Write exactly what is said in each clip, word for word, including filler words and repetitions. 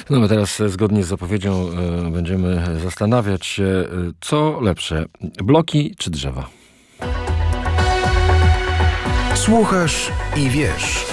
No my teraz e, zgodnie z zapowiedzią e, będziemy zastanawiać się, e, co lepsze, bloki czy drzewa? Słuchasz i wiesz.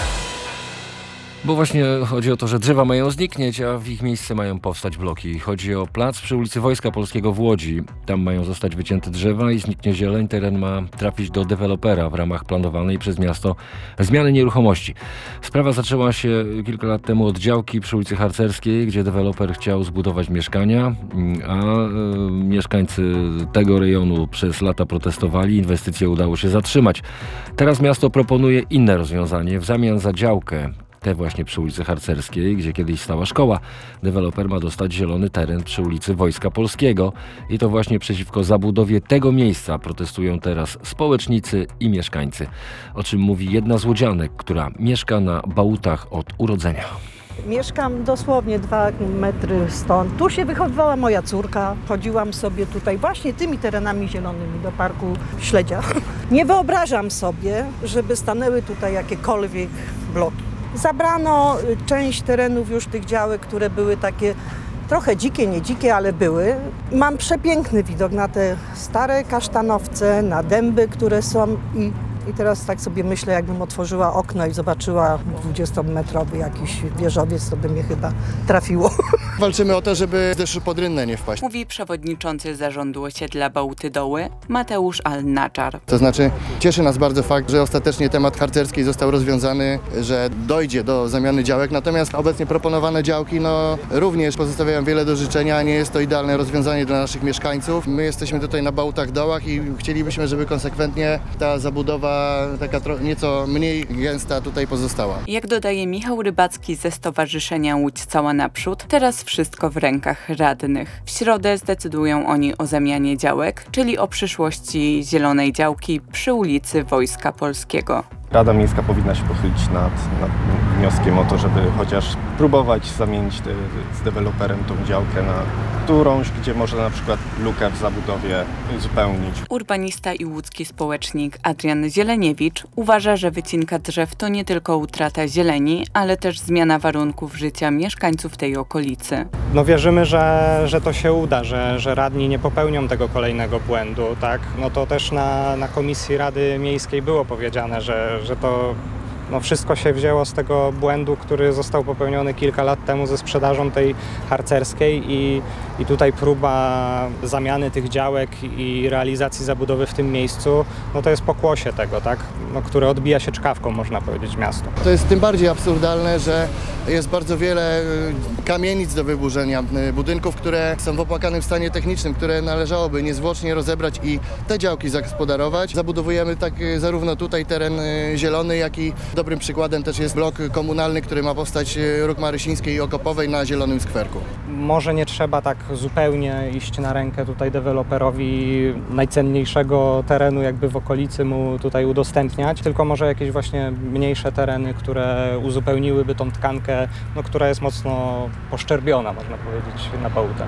Bo właśnie chodzi o to, że drzewa mają zniknieć, a w ich miejsce mają powstać bloki. Chodzi o plac przy ulicy Wojska Polskiego w Łodzi. Tam mają zostać wycięte drzewa i zniknie zieleń. Teren ma trafić do dewelopera w ramach planowanej przez miasto zmiany nieruchomości. Sprawa zaczęła się kilka lat temu od działki przy ulicy Harcerskiej, gdzie deweloper chciał zbudować mieszkania, a e, mieszkańcy tego rejonu przez lata protestowali. Inwestycje udało się zatrzymać. Teraz miasto proponuje inne rozwiązanie. W zamian za działkę, te właśnie przy ulicy Harcerskiej, gdzie kiedyś stała szkoła, deweloper ma dostać zielony teren przy ulicy Wojska Polskiego i to właśnie przeciwko zabudowie tego miejsca protestują teraz społecznicy i mieszkańcy. O czym mówi jedna z łodzianek, która mieszka na Bałutach od urodzenia. Mieszkam dosłownie dwa metry stąd. Tu się wychowywała moja córka. Chodziłam sobie tutaj właśnie tymi terenami zielonymi do parku Śledzia. Nie wyobrażam sobie, żeby stanęły tutaj jakiekolwiek bloki. Zabrano część terenów już tych działek, które były takie trochę dzikie, nie dzikie, ale były. Mam przepiękny widok na te stare kasztanowce, na dęby, które są i, i teraz tak sobie myślę, jakbym otworzyła okno i zobaczyła dwudziestometrowy jakiś wieżowiec, to by mnie chyba trafiło. Walczymy o to, żeby też pod rynnę nie wpaść. Mówi przewodniczący zarządu osiedla Bałuty Doły Mateusz Al-Naczar. To znaczy cieszy nas bardzo fakt, że ostatecznie temat harcerski został rozwiązany, że dojdzie do zamiany działek, natomiast obecnie proponowane działki no, również pozostawiają wiele do życzenia, nie jest to idealne rozwiązanie dla naszych mieszkańców. My jesteśmy tutaj na Bałutach Dołach i chcielibyśmy, żeby konsekwentnie ta zabudowa taka tro- nieco mniej gęsta tutaj pozostała. Jak dodaje Michał Rybacki ze Stowarzyszenia Łódź Cała Naprzód, teraz wszystko w rękach radnych. W środę zdecydują oni o zamianie działek, czyli o przyszłości zielonej działki przy ulicy Wojska Polskiego. Rada Miejska powinna się pochylić nad, nad wnioskiem o to, żeby chociaż próbować zamienić te, z deweloperem tą działkę na którąś, gdzie można na przykład lukę w zabudowie uzupełnić. Urbanista i łódzki społecznik Adrian Zieleniewicz uważa, że wycinka drzew to nie tylko utrata zieleni, ale też zmiana warunków życia mieszkańców tej okolicy. No wierzymy, że, że to się uda, że, że radni nie popełnią tego kolejnego błędu, tak? No to też na, na Komisji Rady Miejskiej było powiedziane, że, że to no wszystko się wzięło z tego błędu, który został popełniony kilka lat temu ze sprzedażą tej harcerskiej i, i tutaj próba zamiany tych działek i realizacji zabudowy w tym miejscu, no to jest pokłosie tego, tak? No, które odbija się czkawką, można powiedzieć, miasto. To jest tym bardziej absurdalne, że jest bardzo wiele kamienic do wyburzenia, budynków, które są w opłakanym stanie technicznym, które należałoby niezwłocznie rozebrać i te działki zagospodarować. Zabudowujemy tak zarówno tutaj teren zielony, jak i dobrym przykładem też jest blok komunalny, który ma powstać Róg Marysińskiej i Okopowej na Zielonym Skwerku. Może nie trzeba tak zupełnie iść na rękę tutaj deweloperowi najcenniejszego terenu jakby w okolicy mu tutaj udostępniać, tylko może jakieś właśnie mniejsze tereny, które uzupełniłyby tą tkankę, no, która jest mocno poszczerbiona, można powiedzieć, na Bałutach.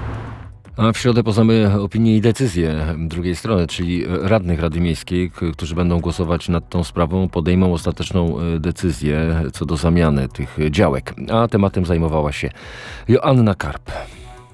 A w środę poznamy opinię i decyzję drugiej strony, czyli radnych Rady Miejskiej, k- którzy będą głosować nad tą sprawą, podejmą ostateczną e, decyzję co do zamiany tych działek. A tematem zajmowała się Joanna Karp.